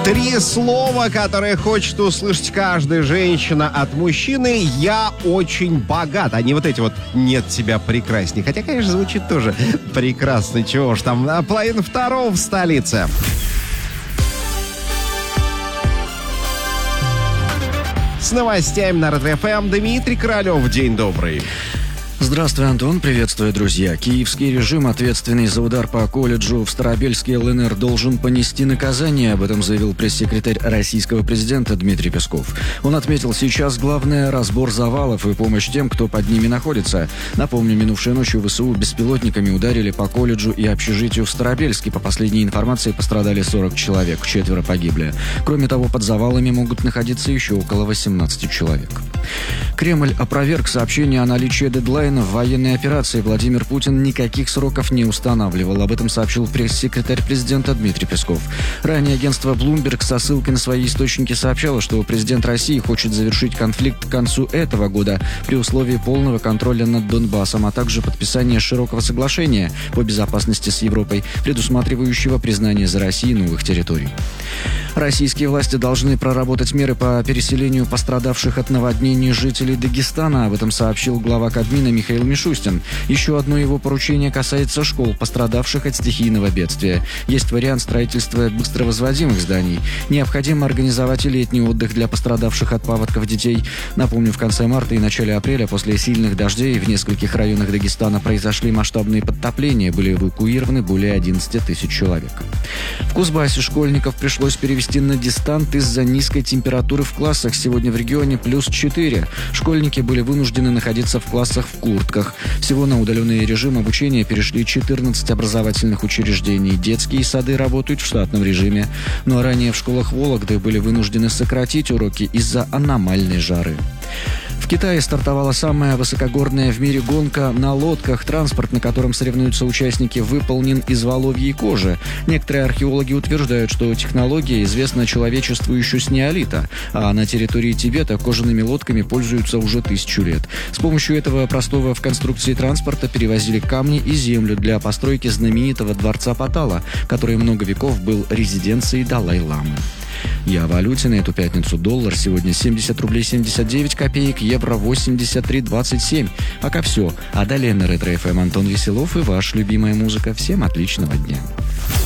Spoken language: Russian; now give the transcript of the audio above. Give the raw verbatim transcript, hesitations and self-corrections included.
Три слова, которые хочет услышать каждая женщина от мужчины. Я очень богат. А не вот эти вот «нет тебя прекрасней». Хотя, конечно, звучит тоже прекрасно. Чего ж там, половина второго в столице. С новостями на Ретро-ФМ Дмитрий Королев. День добрый. Здравствуй, Антон. Приветствую, друзья. Киевский режим, ответственный за удар по колледжу в Старобельске ЛНР, должен понести наказание. Об этом заявил пресс-секретарь российского президента Дмитрий Песков. Он отметил, сейчас главное разбор завалов и помощь тем, кто под ними находится. Напомню, минувшей ночью ВСУ беспилотниками ударили по колледжу и общежитию в Старобельске. По последней информации, пострадали сорок человек, четверо погибли. Кроме того, под завалами могут находиться еще около восемнадцати человек. Кремль опроверг сообщение о наличии дедлайна в военной операции. Владимир Путин никаких сроков не устанавливал. Об этом сообщил пресс-секретарь президента Дмитрий Песков. Ранее агентство Bloomberg со ссылкой на свои источники сообщало, что президент России хочет завершить конфликт к концу этого года при условии полного контроля над Донбассом, а также подписания широкого соглашения по безопасности с Европой, предусматривающего признание за Россией новых территорий. Российские власти должны проработать меры по переселению пострадавших от наводнений жителей Дагестана. Об этом сообщил глава Кабмина Михаил Мишустин. Еще одно его поручение касается школ, пострадавших от стихийного бедствия. Есть вариант строительства быстровозводимых зданий. Необходимо организовать и летний отдых для пострадавших от паводков детей. Напомню, в конце марта и начале апреля после сильных дождей в нескольких районах Дагестана произошли масштабные подтопления. Были эвакуированы более одиннадцати тысяч человек. В Кузбассе школьников пришлось перевести на дистант из-за низкой температуры в классах. Сегодня в регионе плюс четыре. Школьники были вынуждены находиться в классах в куртках. Всего на удаленный режим обучения перешли четырнадцать образовательных учреждений. Детские сады работают в штатном режиме. Ну а ранее в школах Вологды были вынуждены сократить уроки из-за аномальной жары. В Китае стартовала самая высокогорная в мире гонка на лодках. Транспорт, на котором соревнуются участники, выполнен из воловьей кожи. Некоторые археологи утверждают, что технология известна человечеству еще с неолита, а на территории Тибета кожаными лодками пользуются уже тысячу лет. С помощью этого простого в конструкции транспорта перевозили камни и землю для постройки знаменитого дворца Патала, который много веков был резиденцией Далай-ламы. Я о валюте на эту пятницу. Доллар сегодня семьдесят рублей семьдесят девять копеек, евро восемьдесят три двадцать семь. Пока все. А далее на Ретро-ФМ Антон Веселов и ваша любимая музыка. Всем отличного дня.